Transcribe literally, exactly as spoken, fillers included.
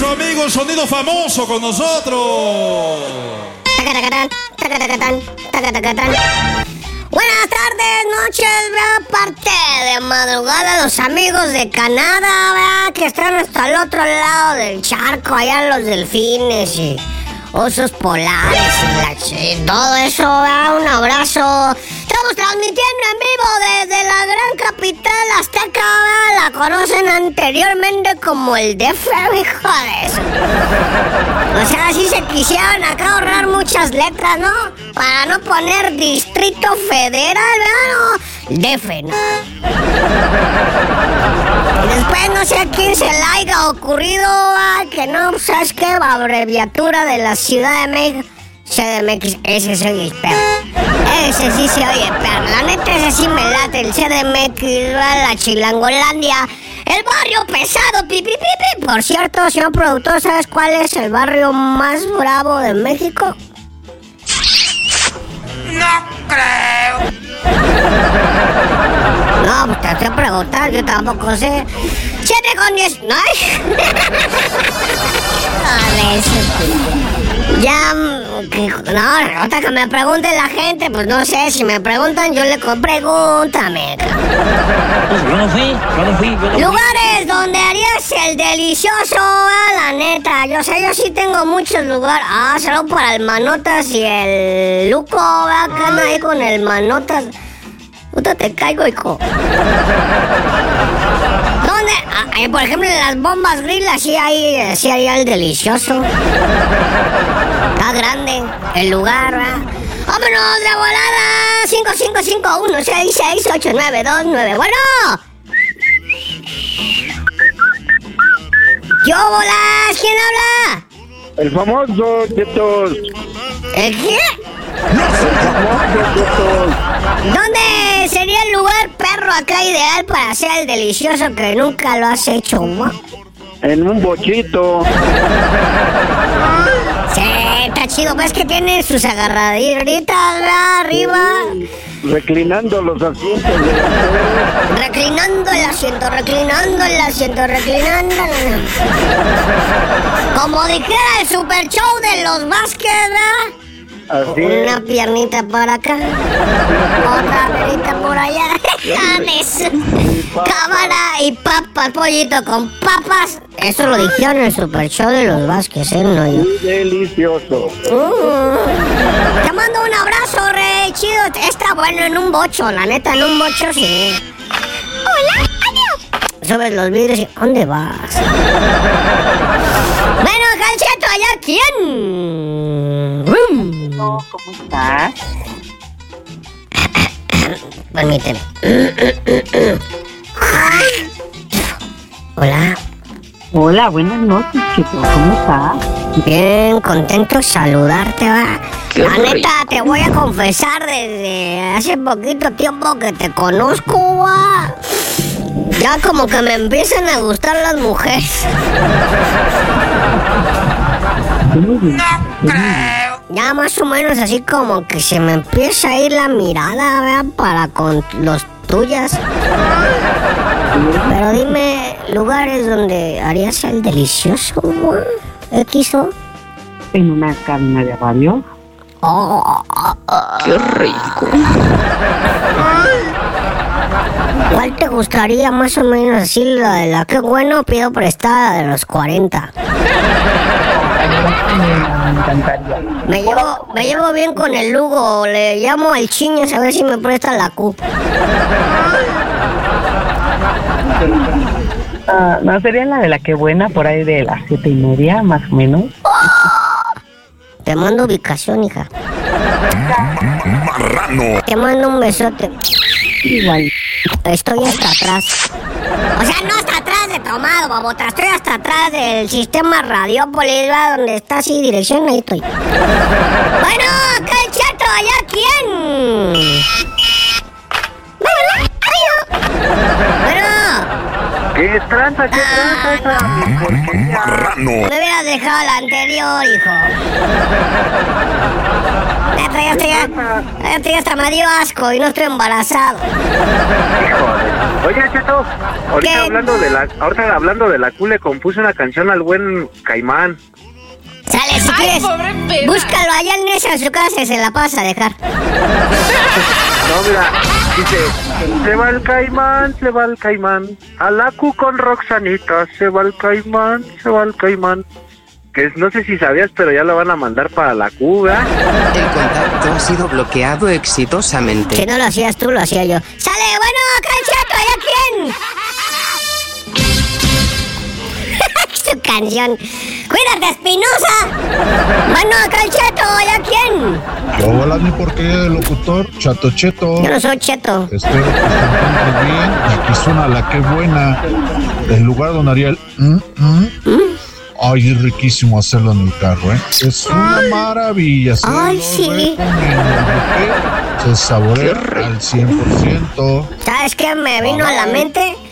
nuestro amigo el sonido famoso con nosotros. Buenas tardes, noches, ¿verdad? Parte de madrugada, los amigos de Canadá, ¿verdad? Que están hasta el otro lado del charco, allá los delfines y osos polares y, la, y todo eso, ¿verdad? Un abrazo. Estamos transmitiendo en vivo desde la gran capital azteca, ¿verdad? La conocen anteriormente como el D F, hijos. O sea, si se quisieran acá ahorrar muchas letras, ¿no? Para no poner Distrito Federal, ¿verdad? No, D F, ¿no? Y después no sé a quién se le haya ocurrido, ¿verdad? Que no, ¿sabes qué? Abreviatura de la Ciudad de México. C D M X, ese se oye perro. Ese sí se oye perro. La neta, ese sí me late. El C D M X, la Chilangolandia. El barrio pesado, pi, pi, pi, pi. Por cierto, señor productor, ¿sabes cuál es el barrio más bravo de México? No creo. No, pues te estoy preguntando, yo tampoco sé. siete con diez. No. Vale, ya, que, no, ahorita que me pregunte la gente, pues no sé, si me preguntan, yo le pregúntame. Yo no fui, yo no fui, yo no fui. Lugares donde harías el delicioso, ah, la neta. Yo sé, yo sí tengo muchos lugares. Ah, solo para el Manotas y el Luco, ah, que anda ahí con el Manotas. Puta, te caigo, hijo. ¿Dónde? Ah, eh, por ejemplo, en las bombas grill, así hay, sí haría el delicioso. Está grande el lugar, ¿verdad? ¡Vámonos de volada! cinco cinco cinco uno seis seis ocho nueve dos nueve. ¡Bueno! ¿Qué bolas? ¿Quién habla? El famoso Chetos. ¿El qué? El famoso Chetos. ¿Dónde sería el lugar perro acá ideal para hacer el delicioso que nunca lo has hecho, ¿no? En un bochito. Sí, está chido, ves que tiene sus agarraditas arriba. Reclinando los asientos. Reclinando el asiento, reclinando el asiento, reclinando. Como dijera el super show de los Vázquez, ¿verdad? Así. Una piernita por acá, otra piernita por allá. Cámara y papas, pollito con papas. Eso lo dijeron en el super show de los Vázquez, ¿eh? No yo. Muy delicioso. Uh, te mando un abrazo, re chido. Está bueno en un bocho, la neta, en un bocho sí. Hola, adiós. Subes los vidrios y ¿dónde vas? Bueno, Calceto, ¿allá quién? ¿Cómo estás? Permíteme. Hola. Hola, buenas noches, chicos. ¿Cómo estás? Bien, contento de saludarte, va. Qué La rico. neta, te voy a confesar desde hace poquito tiempo que te conozco, va. Ya como que me empiezan a gustar las mujeres. No creo. Ya más o menos así como que se me empieza a ir la mirada, ¿verdad? Para con los tuyas. Pero dime, lugares donde harías el delicioso, ¿no? ¿Equiso? En una cabina de radio. Oh, oh, oh. Qué rico. ¿Cuál te gustaría más o menos así? La de la que bueno pido prestada de los cuarenta. Me encantaría. Me llevo, me llevo bien con el Lugo, le llamo al Chiñas a ver si me presta la Q. Ah, no, sería la de la que buena, por ahí de las siete y media, más o menos. Te mando ubicación, hija. Marrano. Te mando un besote. Igual. Estoy hasta atrás. O sea, no hasta atrás de tomado, babota. Estoy hasta atrás del sistema Radiópolis, ¿va? Donde está así, dirección, ahí estoy. Bueno, acá el chato, ¿allá quién? Bueno, ¿Qué tranza, qué tranza esa mi porquería? Marrano. Me hubieras dejado la anterior, hijo. Neta, ya, hasta, ya, ya, ya hasta me dio asco y no estoy embarazado. Híjole. Oye, Cheto, ahorita ¿Qué? hablando de la, ahorita hablando de la Q, le compuse una canción al buen Caimán. Sale, si quieres, búscalo allá en esa en su casa y se la pasa a dejar. No, mira, dice, se va el Caimán, se va el Caimán, a la Q con Roxanita, se va el Caimán, se va el Caimán. Que no sé si sabías, pero ya lo van a mandar para la Q, ¿verdad? El contacto ha sido bloqueado exitosamente. Si no lo hacías tú, lo hacía yo. Sale, bueno, Cancheto, ¿y a quién? Su canción. Cuídate, Espinosa. Bueno, Cancheto, ¿y a quién? Yo, hola, mi porquería de locutor, Chato Cheto. Yo no soy Cheto. Espero que se encuentre bien. Y aquí suena la que buena. El lugar donde haría el... Mm, mm. ¿Mm? Ay, es riquísimo hacerlo en el carro, ¿eh? Es una maravilla. Se Ay, lo sí. recomiendo, porque se saborea al cien por ciento. ¿Sabes qué me vino a la mente?